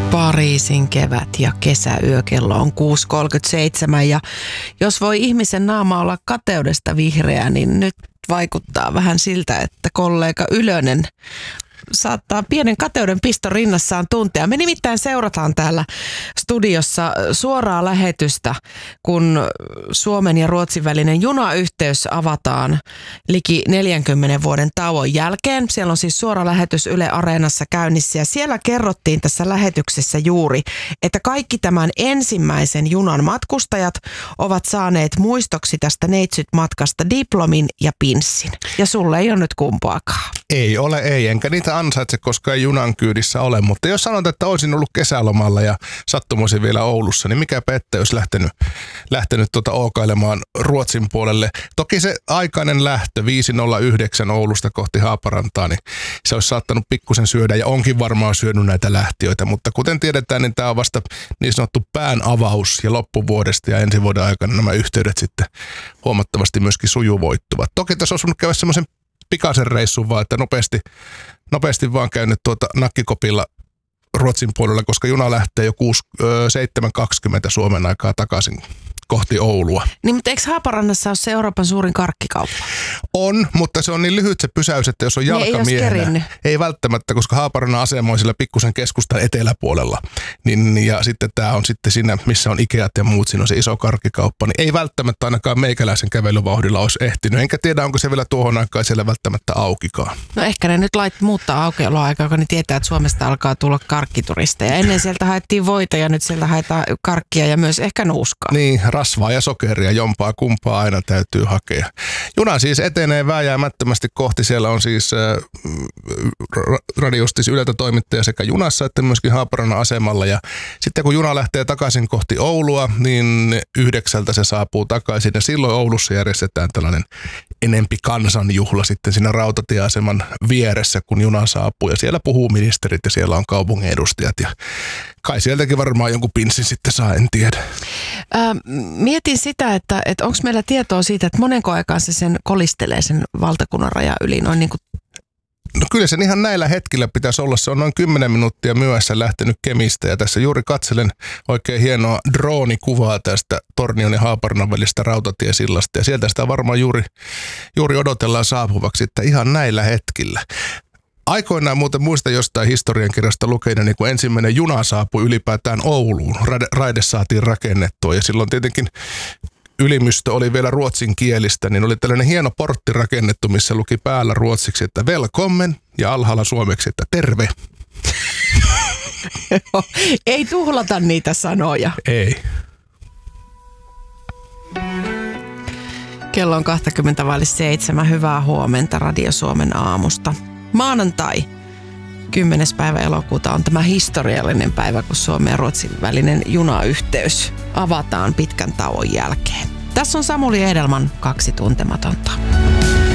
Pariisin kevät ja kesäyö, kello on 6.37 ja jos voi ihmisen naama olla kateudesta vihreä, niin nyt vaikuttaa vähän siltä, että kollega Ylönen saattaa pienen kateuden piston rinnassaan tuntea. Me nimittäin seurataan täällä studiossa suoraa lähetystä, kun Suomen ja Ruotsin välinen junayhteys avataan liki 40 vuoden tauon jälkeen. Siellä on siis suora lähetys Yle Areenassa käynnissä ja siellä kerrottiin tässä lähetyksessä juuri, että kaikki tämän ensimmäisen junan matkustajat ovat saaneet muistoksi tästä neitsyt-matkasta diplomin ja pinssin. Ja sulle ei ole nyt kumpaakaan. Ei ole, ei. Enkä niitä ansaitse, koska ei junan kyydissä ole. Mutta jos sanotaan, että olisin ollut kesälomalla ja sattumoisin vielä Oulussa, niin mikäpä ettei olisi lähtenyt ookailemaan Ruotsin puolelle. Toki se aikainen lähtö 5.09 Oulusta kohti Haaparantaa, niin se olisi saattanut pikkusen syödä ja onkin varmaan syönyt näitä lähtiöitä. Mutta kuten tiedetään, niin tämä on vasta niin sanottu pään avaus ja loppuvuodesta ja ensi vuoden aikana nämä yhteydet sitten huomattavasti myöskin sujuvoittuvat. Toki tässä olisi käydä semmoisen pikaisen reissun vaan, että nopeasti vaan käynyt nakkikopilla Ruotsin puolella, koska juna lähtee jo 7.20 Suomen aikaa takaisin kohti Oulua. Niin, mutta eikö Haaparannassa ole se Euroopan suurin karkkikauppa? On, mutta se on niin lyhyt se pysäys, että jos on jalkamiehenä. Ei välttämättä, koska Haaparannan asema on sillä pikkusen keskustan eteläpuolella. Ja sitten tämä on sitten siinä, missä on Ikeat ja muut, siinä on se iso karkkikauppa. Niin ei välttämättä ainakaan meikäläisen kävelyvauhdilla olisi ehtinyt. Enkä tiedä, onko se vielä tuohon aikaan siellä välttämättä aukikaan. No ehkä ne nyt muuttaa aukioloaikaa, kun ne tietää, että Suomesta alkaa tulla karkkituristeja. Ennen sieltä haettiin voita ja nyt sieltä haetaan karkkia ja myös ehkä nuuskaa. Niin, rasvaa ja sokeria, jompaa kumpaa aina täytyy hakea. Juna siis etenee vääjäämättömästi kohti. Siellä on siis radiostis Yleltä toimittaja sekä junassa että myöskin Haaparannan asemalla. Ja sitten kun juna lähtee takaisin kohti Oulua, niin 9 se saapuu takaisin. Ja silloin Oulussa järjestetään tällainen enempi kansanjuhla sitten siinä rautatieaseman vieressä, kun juna saapuu. Ja siellä puhuu ministerit ja siellä on kaupungin edustajat. Ja kai sieltäkin varmaan jonkun pinssin sitten saa, en tiedä. Mietin sitä, että onko meillä tietoa siitä, että monenko aikaan se sen kolistelee sen valtakunnan raja yli noin niin kuin. No kyllä sen ihan näillä hetkillä pitäisi olla. Se on noin 10 minuuttia myöhässä lähtenyt Kemistä ja tässä juuri katselen oikein hienoa droonikuvaa tästä Tornion ja Haaparannan välistä rautatiesillasta ja sieltä sitä varmaan juuri odotellaan saapuvaksi, että ihan näillä hetkillä. Aikoinaan muuten muista jostain historiankirjasta lukeinen, kun ensimmäinen juna saapui ylipäätään Ouluun. Raide saatiin rakennettua ja silloin tietenkin ylimystö oli vielä ruotsinkielistä, niin oli tällainen hieno portti rakennettu, missä luki päällä ruotsiksi, että välkommen ja alhaalla suomeksi, että terve. Ei tuhlata niitä sanoja. Ei. Kello on 20:07. Hyvää huomenta Radio Suomen aamusta. Maanantai, 10. päivä elokuuta on tämä historiallinen päivä, kun Suomen ja Ruotsin välinen junayhteys avataan pitkän tauon jälkeen. Tässä on Samuli Edelman, 2 tuntematonta.